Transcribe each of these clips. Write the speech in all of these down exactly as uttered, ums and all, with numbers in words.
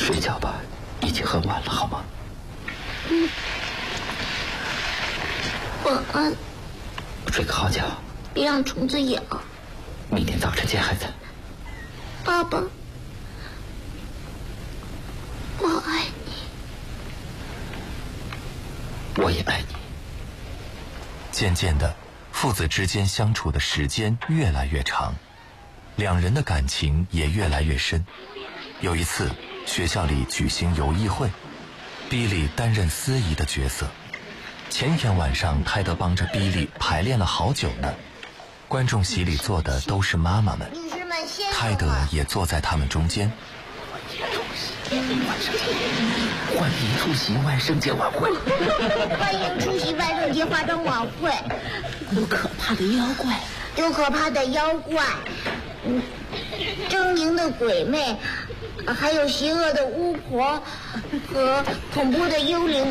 睡觉吧，已经很晚了，好吗？ 嗯。晚安。 睡个好觉。 别让虫子咬。 明天早晨见，孩子。 爸爸，我爱你。 我也爱你。 渐渐的，父子之间相处的时间越来越长，两人的感情也越来越深。有一次，学校里举行游艺会，比利担任司仪的角色。前一天晚上，泰德帮着比利排练了好久呢。观众席里坐的都是妈妈们，泰德也坐在他们中间。 欢迎出席万圣节晚会！ 欢迎出席万圣节化妆晚会！ 有可怕的妖怪， 有可怕的妖怪，嗯，狰狞的鬼魅，还有邪恶的巫婆和恐怖的幽灵。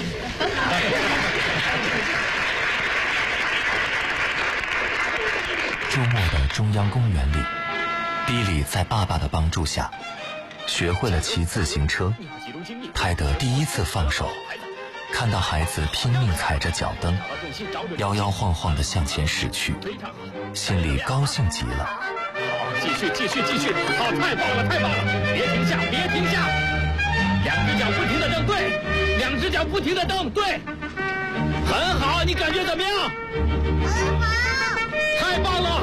周末的中央公园里，比利在爸爸的帮助下学会了骑自行车。泰德第一次放手，看到孩子拼命踩着脚蹬，摇摇晃晃地向前驶去，心里高兴极了。 继续继续继续，好，太棒了太棒了，别停下别停下，两只脚不停地蹬，对，两只脚不停地蹬，对，很好，你感觉怎么样？ 很好， 太棒了。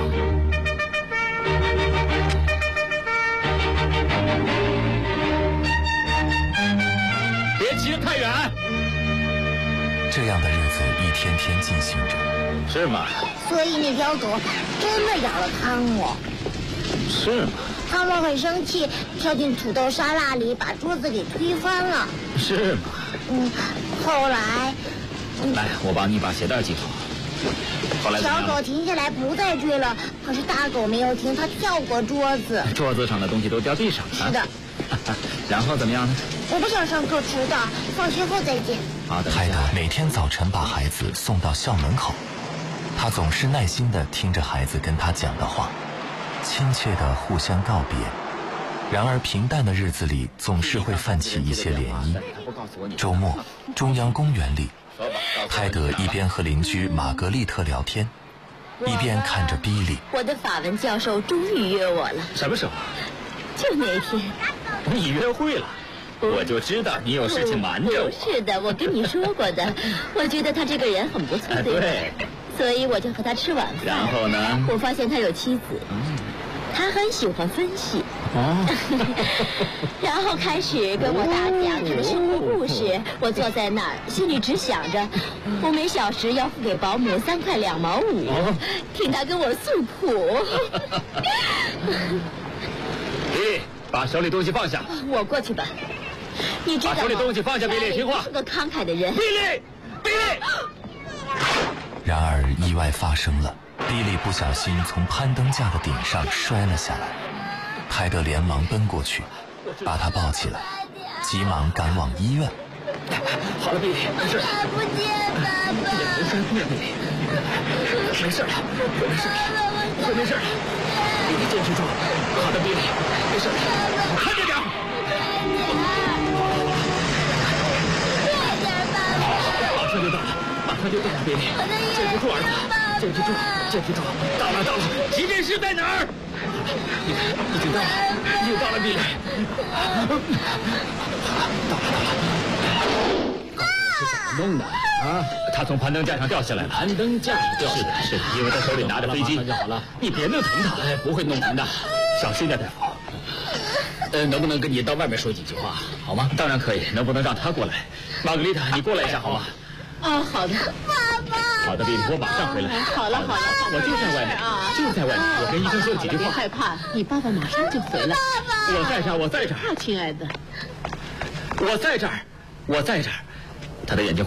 别骑得太远。 这样的日子一天天进行着。 是吗？ 所以那条狗真的咬了汤姆。 是吗？ 汤姆很生气，跳进土豆沙拉里，把桌子给推翻了。 是吗？ 嗯，后来， 嗯、来，我帮你把鞋带系好。后来小狗停下来不再追了，可是大狗没有停，它跳过桌子， 桌子上的东西都掉地上了。 是的。 然后怎么样呢？ 我不想上课迟到，放学后再见。 好的。 泰德每天早晨把孩子送到校门口，他总是耐心地听着孩子跟他讲的话，亲切地互相告别。然而平淡的日子里总是会泛起一些涟漪。周末，中央公园里，泰德一边和邻居玛格丽特聊天，一边看着比利。 我的法文教授终于约我了。 什么时候？ 就那天。 你约会了？我就知道你有事情瞒着我。 是的，我跟你说过的。我觉得他这个人很不错， 对吧？ 对。所以我就和他吃晚饭。 然后呢？ 我发现他有妻子。嗯。他很喜欢分析。 哦。 然后开始跟我大讲他的生活故事。我坐在那儿，心里只想着，我每小时要付给保姆三块两毛五，哦、听他跟我诉苦。 咦，把手里东西放下。 我过去吧。你知道吗？ 把手里东西放下，比利，听话。 是个慷慨的人。 比利，比利。 然而意外发生了，比利不小心从攀登架的顶上摔了下来。泰德连忙奔过去，把他抱起来，急忙赶往医院。 好了，比利，没事。 看不见爸爸。 没事，比利，没事了，没事了，会没事了。比利，坚持住。好的，比利，没事了，看着点。马上就到了，马上就到了，比利，坚持住，儿子，坚持住，坚持住，到了，到了，急诊室在哪儿？你看，已经到了，已经到了，比利，到了，到了，到了。是怎么弄的啊？他从攀登架上掉下来了。攀登架上掉下来？是的，是的，因为他手里拿着飞机。就好了，你别弄疼他，哎，不会弄疼的，小心点，大夫。呃，能不能跟你到外面说几句话，好吗？当然可以，能不能让他过来？玛格丽塔，你过来一下好吗？ 啊，好的。 爸爸。 好的，比利，我马上回来。 好了好了， 我就在外面，就在外面。我跟医生说几句话。 别害怕，你爸爸马上就回来。 爸爸， 我在这儿，我在这儿。 亲爱的， 我在这儿，我在这儿。他的眼睛。